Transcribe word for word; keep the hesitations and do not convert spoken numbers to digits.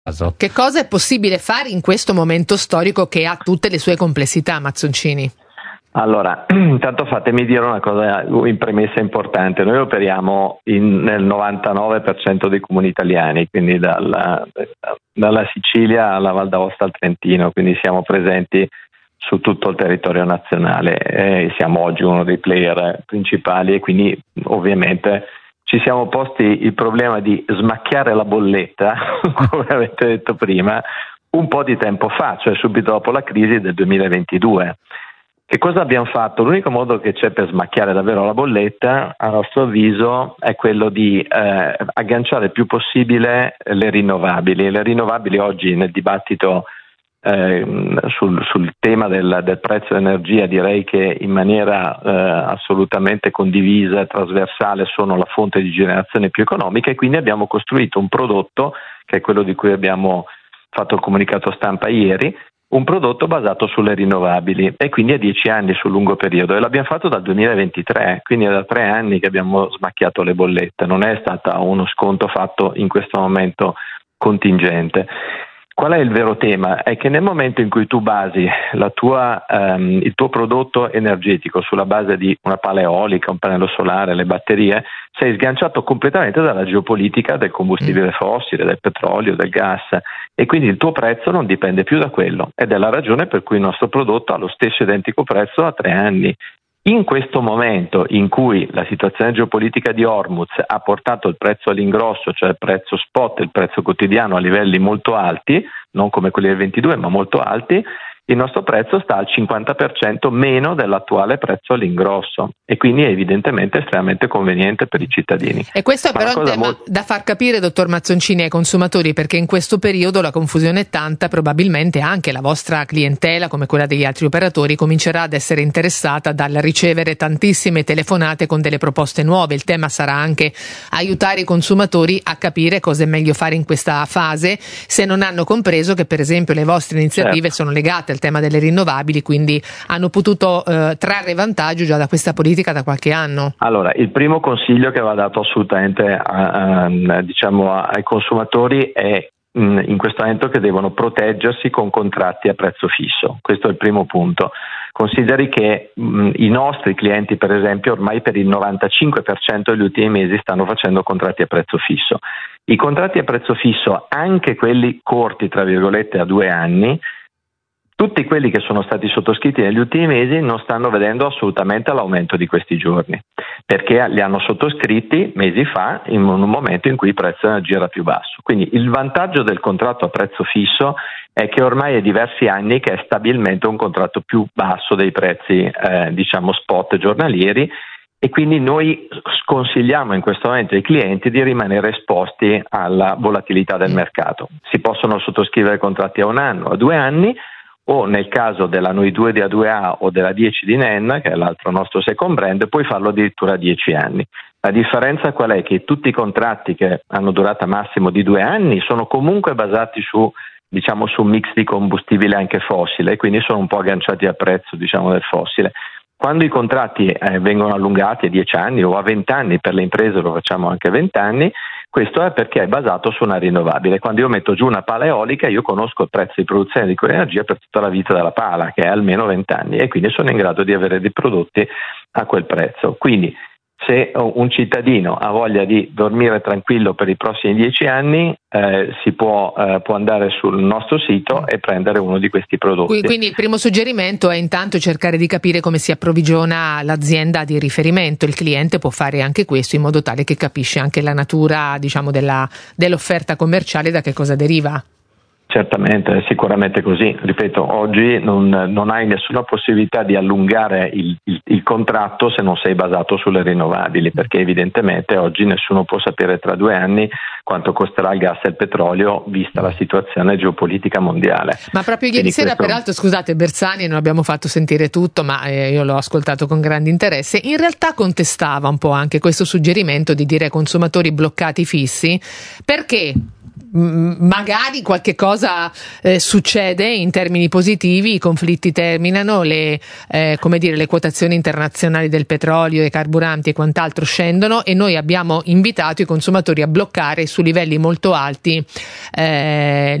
Che cosa è possibile fare in questo momento storico che ha tutte le sue complessità, Mazzoncini? Allora, intanto fatemi dire una cosa in premessa importante. Noi operiamo in, nel novantanove per cento dei comuni italiani, quindi dalla, dalla Sicilia alla Val d'Aosta al Trentino, quindi siamo presenti su tutto il territorio nazionale e siamo oggi uno dei player principali e quindi ovviamente ci siamo posti il problema di smacchiare la bolletta, come avete detto prima, un po' di tempo fa, cioè subito dopo la crisi del duemilaventidue. Che cosa abbiamo fatto? L'unico modo che c'è per smacchiare davvero la bolletta, a nostro avviso, è quello di eh, agganciare il più possibile le rinnovabili. Le rinnovabili oggi nel dibattito eh, sul, sul tema del, del prezzo dell'energia direi che in maniera eh, assolutamente condivisa e trasversale sono la fonte di generazione più economica e quindi abbiamo costruito un prodotto, che è quello di cui abbiamo fatto il comunicato stampa ieri, un prodotto basato sulle rinnovabili e quindi a dieci anni sul lungo periodo e l'abbiamo fatto dal duemilaventitré, quindi è da tre anni che abbiamo smacchiato le bollette, non è stato uno sconto fatto in questo momento contingente. Qual è il vero tema? È che nel momento in cui tu basi la tua, um, il tuo prodotto energetico sulla base di una pala eolica, un pannello solare, le batterie, sei sganciato completamente dalla geopolitica del combustibile fossile, del petrolio, del gas e quindi il tuo prezzo non dipende più da quello ed è la ragione per cui il nostro prodotto ha lo stesso identico prezzo a tre anni. In questo momento in cui la situazione geopolitica di Hormuz ha portato il prezzo all'ingrosso, cioè il prezzo spot, il prezzo quotidiano a livelli molto alti, non come quelli del ventidue ma molto alti, il nostro prezzo sta al cinquanta per cento meno dell'attuale prezzo all'ingrosso e quindi è evidentemente estremamente conveniente per i cittadini. E questo è Ma però un tema molto... da far capire, dottor Mazzoncini, ai consumatori, perché in questo periodo la confusione è tanta, probabilmente anche la vostra clientela, come quella degli altri operatori, comincerà ad essere interessata dal ricevere tantissime telefonate con delle proposte nuove. Il tema sarà anche aiutare i consumatori a capire cosa è meglio fare in questa fase, se non hanno compreso che per esempio le vostre iniziative certo. sono legate al tema delle rinnovabili, quindi hanno potuto eh, trarre vantaggio già da questa politica da qualche anno. Allora, il primo consiglio che va dato assolutamente a, a, diciamo ai consumatori è mh, in questo momento che devono proteggersi con contratti a prezzo fisso. Questo è il primo punto. Consideri che mh, i nostri clienti, per esempio, ormai per il novantacinque per cento degli ultimi mesi stanno facendo contratti a prezzo fisso. I contratti a prezzo fisso, anche quelli corti, tra virgolette, a due anni, tutti quelli che sono stati sottoscritti negli ultimi mesi non stanno vedendo assolutamente l'aumento di questi giorni, perché li hanno sottoscritti mesi fa in un momento in cui il prezzo dell'energia era più basso. Quindi il vantaggio del contratto a prezzo fisso è che ormai è diversi anni che è stabilmente un contratto più basso dei prezzi eh, diciamo spot giornalieri e quindi noi sconsigliamo in questo momento ai clienti di rimanere esposti alla volatilità del mercato. Si possono sottoscrivere contratti a un anno, a due anni, o nel caso della Noi due di A due A o della dieci di Nenna, che è l'altro nostro second brand, puoi farlo addirittura a dieci anni. La differenza qual è? Che tutti i contratti che hanno durata massimo di due anni sono comunque basati su, diciamo, su un mix di combustibile anche fossile, quindi sono un po' agganciati al prezzo, diciamo, del fossile. Quando i contratti eh, vengono allungati a dieci anni o a venti anni, per le imprese lo facciamo anche a venti anni, questo è perché è basato su una rinnovabile. Quando io metto giù una pala eolica io conosco il prezzo di produzione di quell'energia per tutta la vita della pala, che è almeno venti anni, e quindi sono in grado di avere dei prodotti a quel prezzo. Quindi se un cittadino ha voglia di dormire tranquillo per i prossimi dieci anni, eh, si può, eh, può andare sul nostro sito e prendere uno di questi prodotti. Quindi il primo suggerimento è intanto cercare di capire come si approvvigiona l'azienda di riferimento. Il cliente può fare anche questo in modo tale che capisce anche la natura, diciamo, della, dell'offerta commerciale, da che cosa deriva. Certamente, è sicuramente così. Ripeto, oggi non, non hai nessuna possibilità di allungare il, il, il contratto se non sei basato sulle rinnovabili, perché evidentemente oggi nessuno può sapere tra due anni quanto costerà il gas e il petrolio vista la situazione geopolitica mondiale. Ma proprio ieri Quindi sera, questo... peraltro, scusate, Bersani, non abbiamo fatto sentire tutto, ma eh, io l'ho ascoltato con grande interesse, in realtà contestava un po' anche questo suggerimento di dire ai consumatori bloccati fissi, perché magari qualche cosa eh, succede in termini positivi, i conflitti terminano, le, eh, come dire, le quotazioni internazionali del petrolio, dei carburanti e quant'altro scendono, e noi abbiamo invitato i consumatori a bloccare su livelli molto alti eh,